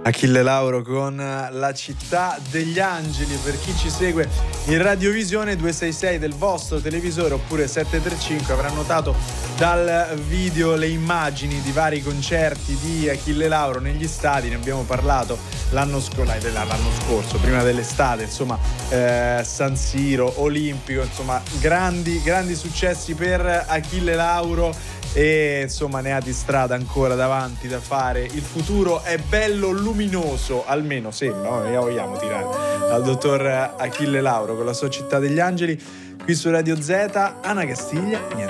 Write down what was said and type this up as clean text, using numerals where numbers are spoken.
Achille Lauro con La città degli angeli. Per chi ci segue in radiovisione 266 del vostro televisore oppure 735 avrà notato dal video le immagini di vari concerti di Achille Lauro negli stadi. Ne abbiamo parlato l'anno scorso, prima dell'estate, insomma, San Siro, Olimpico, insomma grandi successi per Achille Lauro. E insomma ne ha di strada ancora davanti da fare. Il futuro è bello luminoso, almeno sembra, ne vogliamo tirare al dottor Achille Lauro con la sua Città degli Angeli qui su Radio Z. Ana Castiglia, niente